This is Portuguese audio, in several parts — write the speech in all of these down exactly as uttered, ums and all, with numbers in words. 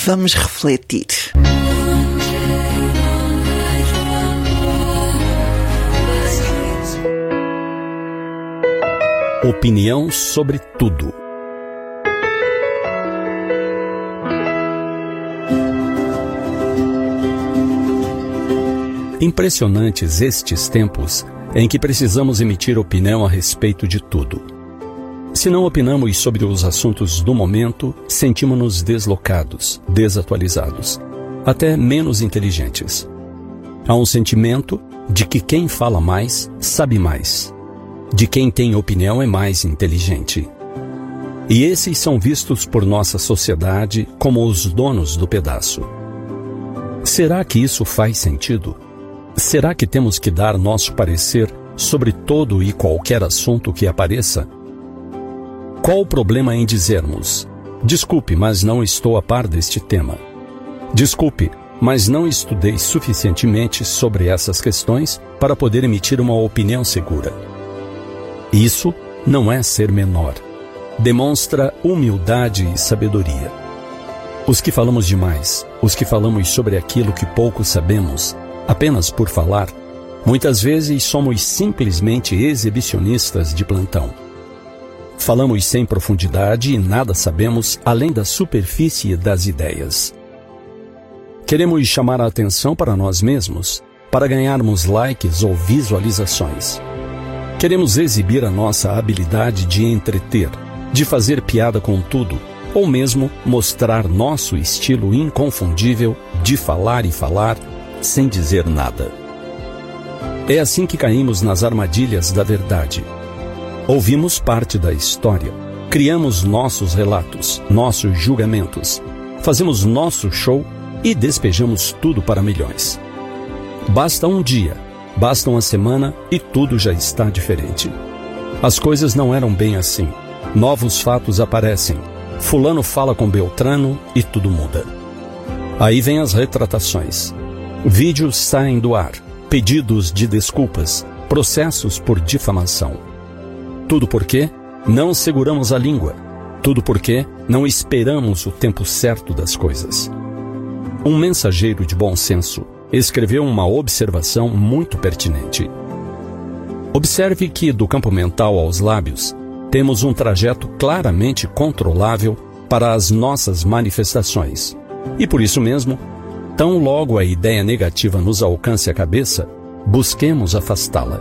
Vamos refletir. Opinião sobre tudo. Impressionantes estes tempos em que precisamos emitir opinião a respeito de tudo. Se não opinamos sobre os assuntos do momento, sentimos-nos deslocados, desatualizados, até menos inteligentes. Há um sentimento de que quem fala mais, sabe mais. De quem tem opinião é mais inteligente. E esses são vistos por nossa sociedade como os donos do pedaço. Será que isso faz sentido? Será que temos que dar nosso parecer sobre todo e qualquer assunto que apareça? Qual o problema em dizermos: desculpe, mas não estou a par deste tema. Desculpe, mas não estudei suficientemente sobre essas questões para poder emitir uma opinião segura. Isso não é ser menor. Demonstra humildade e sabedoria. Os que falamos demais, os que falamos sobre aquilo que pouco sabemos, apenas por falar, muitas vezes somos simplesmente exibicionistas de plantão. Falamos sem profundidade e nada sabemos além da superfície das ideias. Queremos chamar a atenção para nós mesmos, para ganharmos likes ou visualizações. Queremos exibir a nossa habilidade de entreter, de fazer piada com tudo, ou mesmo mostrar nosso estilo inconfundível de falar e falar sem dizer nada. É assim que caímos nas armadilhas da verdade. Ouvimos parte da história, criamos nossos relatos, nossos julgamentos, fazemos nosso show e despejamos tudo para milhões. Basta um dia, basta uma semana e tudo já está diferente. As coisas não eram bem assim. Novos fatos aparecem. Fulano fala com Beltrano e tudo muda. Aí vem as retratações. Vídeos saem do ar, pedidos de desculpas, processos por difamação. Tudo porque não seguramos a língua. Tudo porque não esperamos o tempo certo das coisas. Um mensageiro de bom senso escreveu uma observação muito pertinente. Observe que, do campo mental aos lábios, temos um trajeto claramente controlável para as nossas manifestações. E por isso mesmo, tão logo a ideia negativa nos alcance a cabeça, busquemos afastá-la.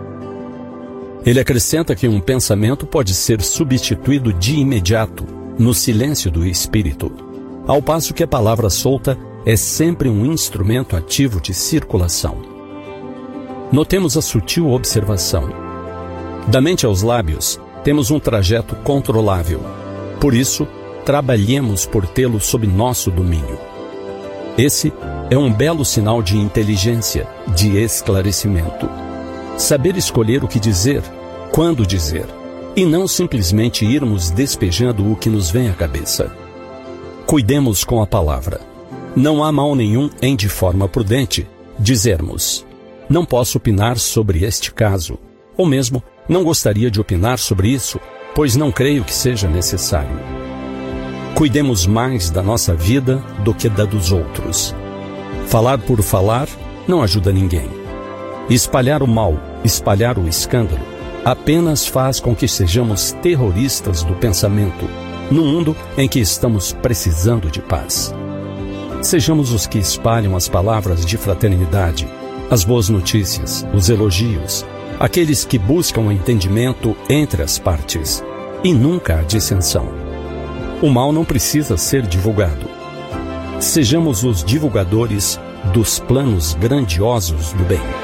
Ele acrescenta que um pensamento pode ser substituído de imediato, no silêncio do espírito, ao passo que a palavra solta é sempre um instrumento ativo de circulação. Notemos a sutil observação. Da mente aos lábios, temos um trajeto controlável. Por isso, trabalhemos por tê-lo sob nosso domínio. Esse é um belo sinal de inteligência, de esclarecimento. Saber escolher o que dizer, quando dizer, e não simplesmente irmos despejando o que nos vem à cabeça. Cuidemos com a palavra. Não há mal nenhum em, de forma prudente, dizermos: não posso opinar sobre este caso, ou mesmo não gostaria de opinar sobre isso, pois não creio que seja necessário. Cuidemos mais da nossa vida do que da dos outros. Falar por falar não ajuda ninguém. Espalhar o mal, espalhar o escândalo, apenas faz com que sejamos terroristas do pensamento, no mundo em que estamos precisando de paz. Sejamos os que espalham as palavras de fraternidade, as boas notícias, os elogios, aqueles que buscam o entendimento entre as partes, e nunca a dissensão. O mal não precisa ser divulgado. Sejamos os divulgadores dos planos grandiosos do bem.